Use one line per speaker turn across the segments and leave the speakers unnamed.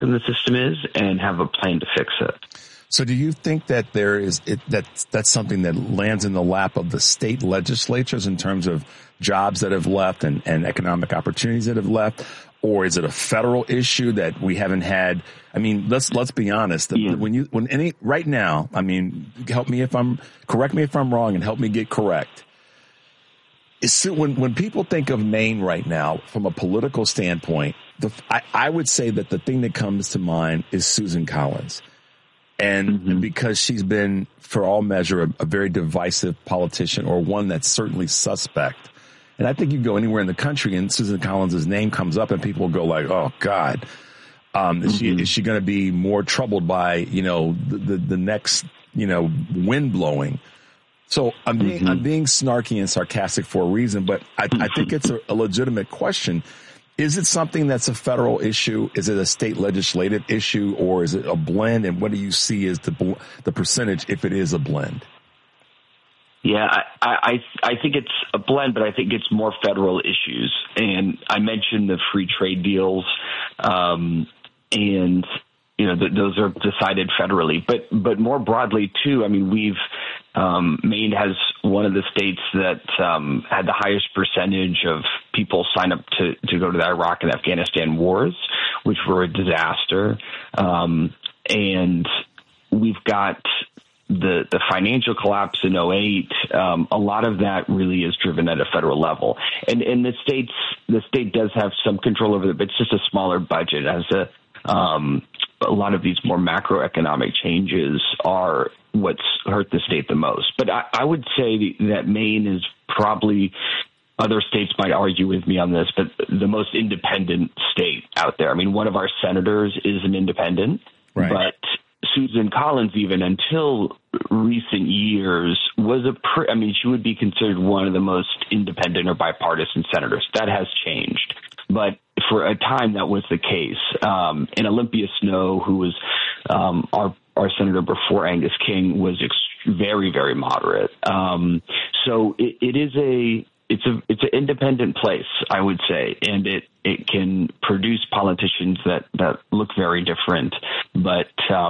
the system is and have a plan to fix it.
So do you think that that's something that lands in the lap of the state legislatures in terms of jobs that have left and economic opportunities that have left? Or is it a federal issue that we haven't had? I mean, let's be honest. Right now, I mean, correct me if I'm wrong and help me get correct. When people think of Maine right now from a political standpoint, I would say that the thing that comes to mind is Susan Collins. And because she's been, for all measure, a very divisive politician, or one that's certainly suspect. And I think you go anywhere in the country and Susan Collins' name comes up and people go like, oh God, is she going to be more troubled by, the next, wind blowing? So I'm being snarky and sarcastic for a reason, but I think it's a legitimate question. Is it something that's a federal issue? Is it a state legislative issue, or is it a blend? And what do you see as the percentage if it is a blend?
Yeah, I think it's a blend, but I think it's more federal issues. And I mentioned the free trade deals, and those are decided federally. But more broadly too, I mean, Maine has one of the states that had the highest percentage of people sign up to go to the Iraq and Afghanistan wars, which were a disaster. And we've got the financial collapse in 2008. A lot of that really is driven at a federal level. And the state does have some control over it, but it's just a smaller budget. As a lot of these more macroeconomic changes are what's hurt the state the most. But I would say that Maine is probably, other states might argue with me on this, but the most independent state out there. I mean, one of our senators is an independent, right. But Susan Collins, even until recent years, she would be considered one of the most independent or bipartisan senators. That has changed. But for a time, that was the case. And Olympia Snowe, who was our senator before Angus King, was very, very moderate. So it's an independent place, I would say, and it can produce politicians that look very different. But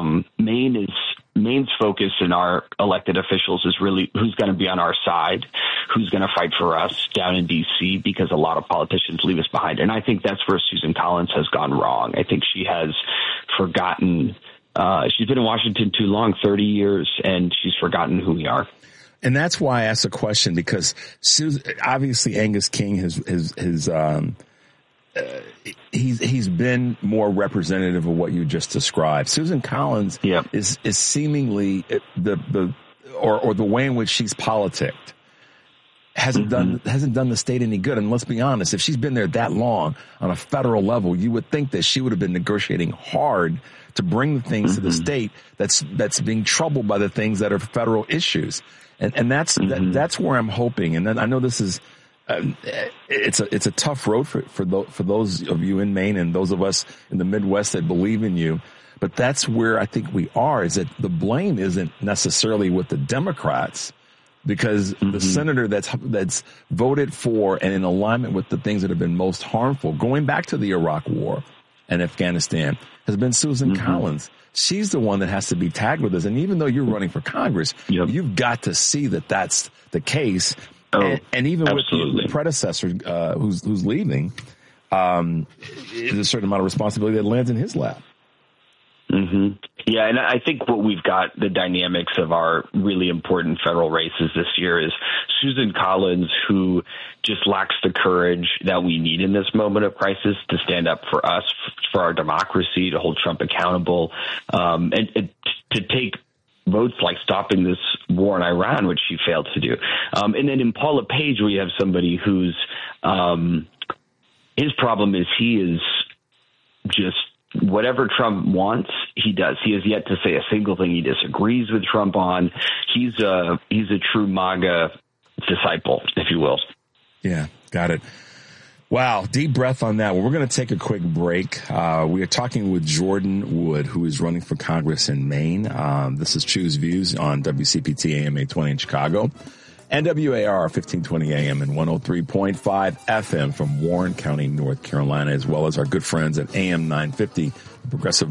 Maine's focus in our elected officials is really who's going to be on our side, who's going to fight for us down in D.C., because a lot of politicians leave us behind. And I think that's where Susan Collins has gone wrong. I think she has forgotten. She's been in Washington too long, 30 years, and she's forgotten who we are.
And that's why I asked the question, because obviously Angus King he's been more representative of what you just described. Susan Collins is seemingly the way in which she's politicked hasn't done the state any good. And let's be honest, if she's been there that long on a federal level, you would think that she would have been negotiating hard to bring the things to the state that's being troubled by the things that are federal issues. And that's where I'm hoping. And then I know this is it's a tough road for those of you in Maine and those of us in the Midwest that believe in you. But that's where I think we are, is that the blame isn't necessarily with the Democrats, because the senator that's voted for and in alignment with the things that have been most harmful, going back to the Iraq War and Afghanistan, has been Susan Collins. She's the one that has to be tagged with this. And even though you're running for Congress, you've got to see that that's the case. And even absolutely. With the predecessor who's leaving, there's a certain amount of responsibility that lands in his lap.
Yeah, and I think what we've got, the dynamics of our really important federal races this year, is Susan Collins, who just lacks the courage that we need in this moment of crisis to stand up for us, for our democracy, to hold Trump accountable, and to take votes like stopping this war in Iran, which she failed to do. And then in Paula Page, we have somebody whose his problem is he is just whatever Trump wants, he does. He has yet to say a single thing he disagrees with Trump on. He's a true MAGA disciple, if you will. Yeah, got it.
Wow, deep breath on that. Well, we're going to take a quick break. We are talking with Jordan Wood, who is running for Congress in Maine. This is Choose Views on WCPT AM 820 in Chicago. And WAR 1520 AM and 103.5 FM from Warren County, North Carolina, as well as our good friends at AM 950, Progressive